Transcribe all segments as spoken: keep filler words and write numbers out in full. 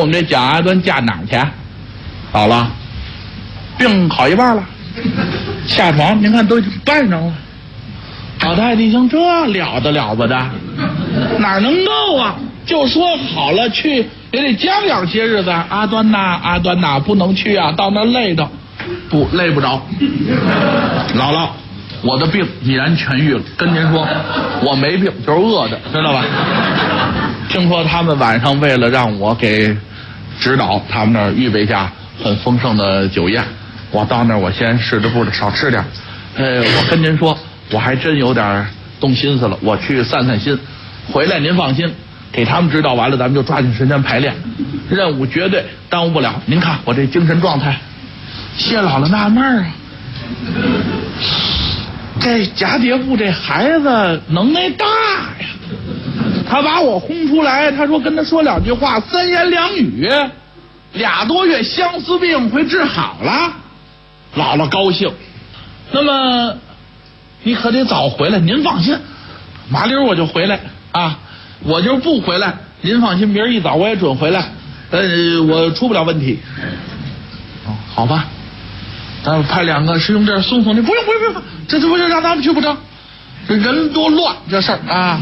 我们这蒋阿端嫁哪儿去？好了，病好一半了，下床您看都已经办上了。老太太一听，这了得了不得，哪能够啊？就说好了去也得将养些日子。阿端呐，阿端呐，不能去啊，到那累的，不累不着。姥姥，我的病已然痊愈了，跟您说，我没病，就是饿的，知道吧？听说他们晚上为了让我给指导，他们那儿预备下很丰盛的酒宴，我到那儿我先试着不少吃点。呃，我跟您说，我还真有点动心思了，我去散散心，回来您放心，给他们指导完了，咱们就抓紧时间排练，任务绝对耽误不了。您看我这精神状态。谢姥姥纳闷啊，这贾蝶部这孩子能耐大呀，他把我轰出来，他说跟他说两句话，三言两语，俩多月相思病会治好了。姥姥高兴，那么你可得早回来，您放心，麻溜我就回来啊，我就不回来，您放心，明儿一早我也准回来，呃，我出不了问题。哦，好吧，咱们派两个师兄这儿送送你，不用不用不用，这这不就让他们去不成？这人多乱这事儿啊。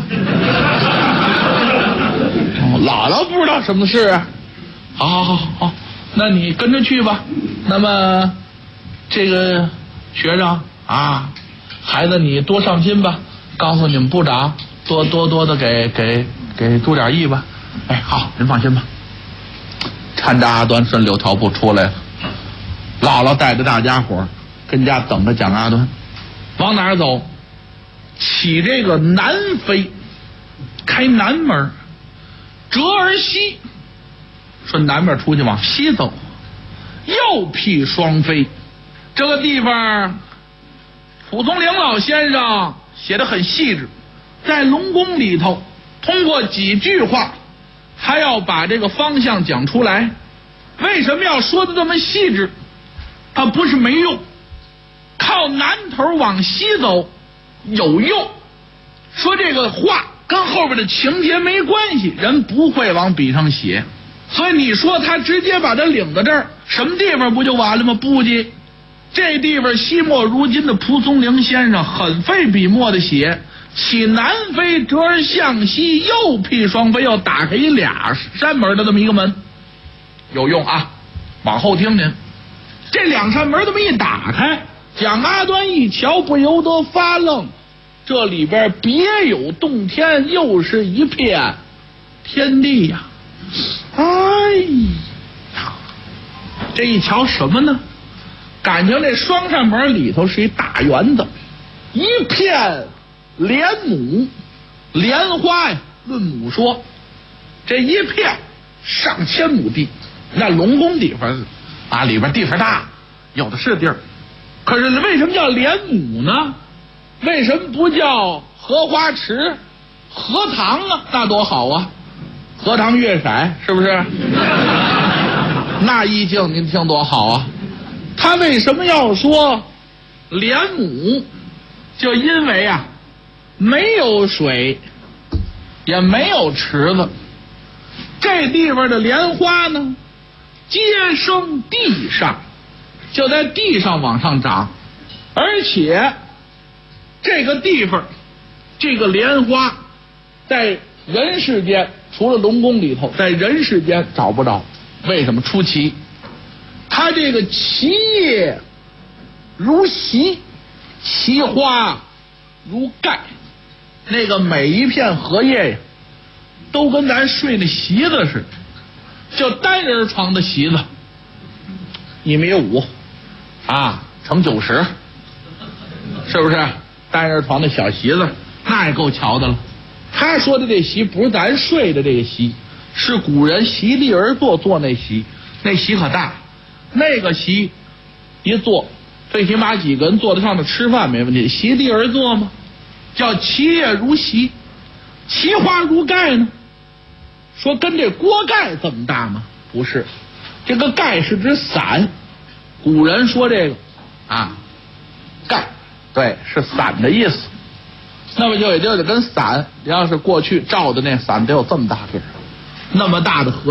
哦，姥姥不知道什么事啊。好好好好，那你跟着去吧。那么这个学生啊，孩子你多上心吧，告诉你们部长多多多的给给给注点意吧。哎，好，您放心吧。搀着阿端顺六条步出来了，姥姥带着大家伙跟家等着蒋阿端。往哪儿走？起这个南飞，开南门，折而西，顺南边出去往西走，右辟双飞。这个地方蒲松龄老先生写得很细致，在龙宫里头通过几句话还要把这个方向讲出来。为什么要说的这么细致？它不是没用，靠南头往西走有用。说这个话跟后边的情节没关系，人不会往笔上写。所以你说他直接把他领到这儿，什么地方不就完了吗？不急，这地方惜墨如金的蒲松龄先生很费笔墨的写，起南飞折而向西，右辟双飞，又打开一俩扇门的这么一个门，有用啊！往后听您，这两扇门这么一打开，蒋阿端一瞧，不由得发愣，这里边别有洞天，又是一片天地呀！哎呀，这一瞧什么呢？感情这双扇门里头是一大园子，一片莲亩，莲花呀，论亩说，这一片上千亩地。那龙宫地方啊，里边地方大，有的是地儿。可是为什么叫莲亩呢？为什么不叫荷花池、荷塘啊？那多好啊！荷塘月色是不是？那意境您听多好啊！他为什么要说莲亩？就因为啊，没有水，也没有池子，这地方的莲花呢，皆生地上，就在地上往上长，而且这个地方，这个莲花，在人世间除了龙宫里头，在人世间找不着。为什么？出奇，它这个奇叶如席，奇花如盖，那个每一片荷叶呀，都跟咱睡那席子似的，就单人床的席子，一米五啊，乘九十，是不是？单人床的小席子，那也够瞧的了。他说的这席不是咱睡的这个席，是古人席地而坐坐那席，那席可大，那个席一坐，最起码几个人坐得上的吃饭没问题。席地而坐嘛，叫奇叶如席，奇花如盖呢。说跟这锅盖这么大吗？不是，这个盖是指伞，古人说这个啊，盖对是伞的意思。那么就也就得跟伞，要是过去照的那伞得有这么大个儿，那么大的河